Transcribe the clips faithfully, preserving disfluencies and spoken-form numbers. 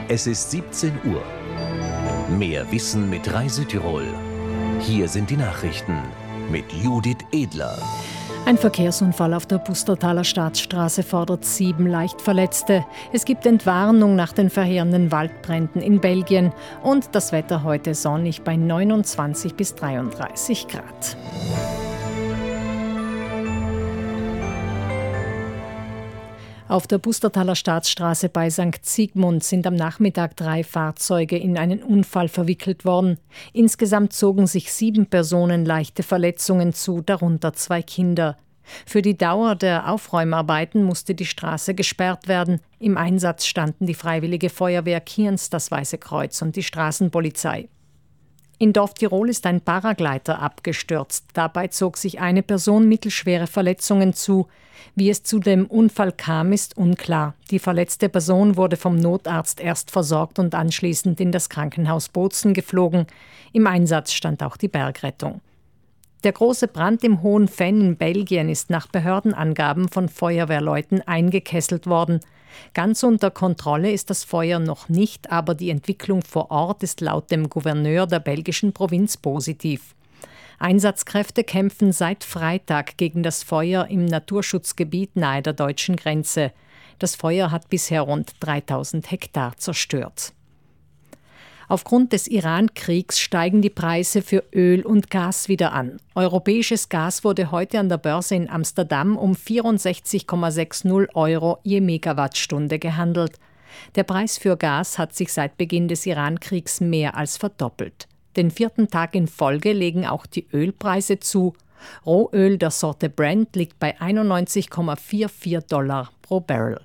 Es ist siebzehn Uhr. Mehr Wissen mit Rai Südtirol. Hier sind die Nachrichten mit Judith Edler. Ein Verkehrsunfall auf der Pustertaler Staatsstraße fordert sieben Leichtverletzte. Es gibt Entwarnung nach den verheerenden Waldbränden in Belgien. Und das Wetter heute sonnig bei neunundzwanzig bis dreiunddreißig Grad. Auf der Pustertaler Staatsstraße bei Sankt Sigmund sind am Nachmittag drei Fahrzeuge in einen Unfall verwickelt worden. Insgesamt zogen sich sieben Personen leichte Verletzungen zu, darunter zwei Kinder. Für die Dauer der Aufräumarbeiten musste die Straße gesperrt werden. Im Einsatz standen die Freiwillige Feuerwehr Kienz, das Weiße Kreuz und die Straßenpolizei. In Dorf Tirol ist ein Paragleiter abgestürzt. Dabei zog sich eine Person mittelschwere Verletzungen zu. Wie es zu dem Unfall kam, ist unklar. Die verletzte Person wurde vom Notarzt erst versorgt und anschließend in das Krankenhaus Bozen geflogen. Im Einsatz stand auch die Bergrettung. Der große Brand im Hohen Venn in Belgien ist nach Behördenangaben von Feuerwehrleuten eingekesselt worden. Ganz unter Kontrolle ist das Feuer noch nicht, aber die Entwicklung vor Ort ist laut dem Gouverneur der belgischen Provinz positiv. Einsatzkräfte kämpfen seit Freitag gegen das Feuer im Naturschutzgebiet nahe der deutschen Grenze. Das Feuer hat bisher rund dreitausend Hektar zerstört. Aufgrund des Iran-Kriegs steigen die Preise für Öl und Gas wieder an. Europäisches Gas wurde heute an der Börse in Amsterdam um vierundsechzig Komma sechzig Euro je Megawattstunde gehandelt. Der Preis für Gas hat sich seit Beginn des Iran-Kriegs mehr als verdoppelt. Den vierten Tag in Folge legen auch die Ölpreise zu. Rohöl der Sorte Brent liegt bei einundneunzig Komma vierundvierzig Dollar pro Barrel.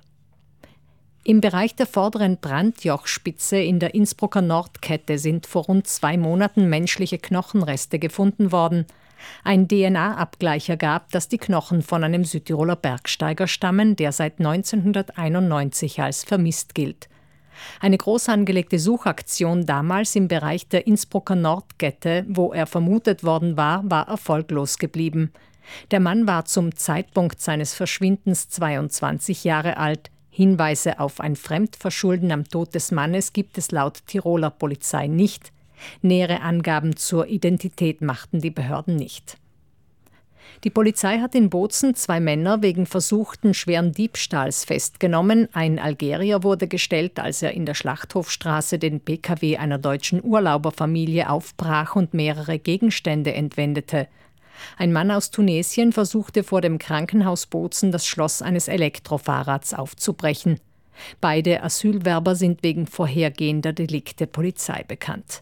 Im Bereich der vorderen Brandjochspitze in der Innsbrucker Nordkette sind vor rund zwei Monaten menschliche Knochenreste gefunden worden. Ein D N A-Abgleich ergab, dass die Knochen von einem Südtiroler Bergsteiger stammen, der seit neunzehnhunderteinundneunzig als vermisst gilt. Eine groß angelegte Suchaktion damals im Bereich der Innsbrucker Nordkette, wo er vermutet worden war, war erfolglos geblieben. Der Mann war zum Zeitpunkt seines Verschwindens zweiundzwanzig Jahre alt. Hinweise auf ein Fremdverschulden am Tod des Mannes gibt es laut Tiroler Polizei nicht. Nähere Angaben zur Identität machten die Behörden nicht. Die Polizei hat in Bozen zwei Männer wegen versuchten schweren Diebstahls festgenommen. Ein Algerier wurde gestellt, als er in der Schlachthofstraße den P K W einer deutschen Urlauberfamilie aufbrach und mehrere Gegenstände entwendete. Ein Mann aus Tunesien versuchte vor dem Krankenhaus Bozen das Schloss eines Elektrofahrrads aufzubrechen. Beide Asylwerber sind wegen vorhergehender Delikte Polizei bekannt.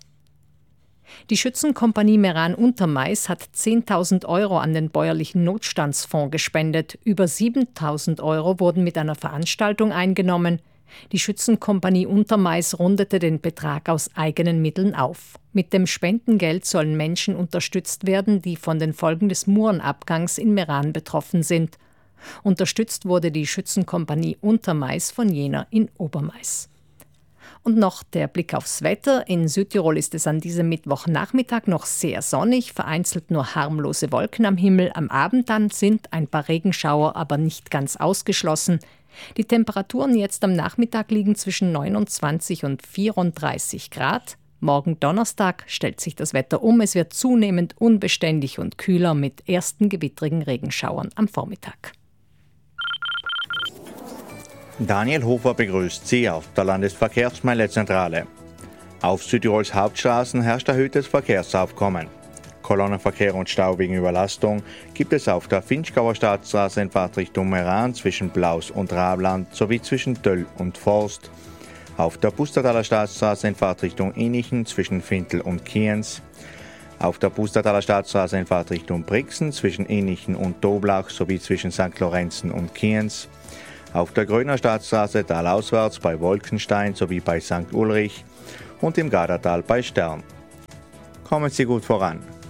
Die Schützenkompanie Meran-Untermeis hat zehntausend Euro an den bäuerlichen Notstandsfonds gespendet. Über siebentausend Euro wurden mit einer Veranstaltung eingenommen. Die Schützenkompanie Untermeis rundete den Betrag aus eigenen Mitteln auf. Mit dem Spendengeld sollen Menschen unterstützt werden, die von den Folgen des Murenabgangs in Meran betroffen sind. Unterstützt wurde die Schützenkompanie Untermeis von jener in Obermeis. Und noch der Blick aufs Wetter. In Südtirol ist es an diesem Mittwochnachmittag noch sehr sonnig, vereinzelt nur harmlose Wolken am Himmel. Am Abend dann sind ein paar Regenschauer, aber nicht ganz ausgeschlossen. Die Temperaturen jetzt am Nachmittag liegen zwischen neunundzwanzig und vierunddreißig Grad. Morgen Donnerstag stellt sich das Wetter um. Es wird zunehmend unbeständig und kühler mit ersten gewittrigen Regenschauern am Vormittag. Daniel Hofer begrüßt Sie auf der Landesverkehrsmeldezentrale. Auf Südtirols Hauptstraßen herrscht erhöhtes Verkehrsaufkommen. Kolonnenverkehr und Stau wegen Überlastung gibt es auf der Finchgauer Staatsstraße in Fahrtrichtung Meran zwischen Blaus und Rabland sowie zwischen Döll und Forst. Auf der Pustertaler Staatsstraße in Fahrtrichtung Innichen zwischen Fintel und Kienz. Auf der Pustertaler Staatsstraße in Fahrtrichtung Brixen zwischen Innichen und Doblach sowie zwischen Sankt Lorenzen und Kienz. Auf der Gröner Staatsstraße talauswärts bei Wolkenstein sowie bei Sankt Ulrich und im Gardatal bei Stern. Kommen Sie gut voran.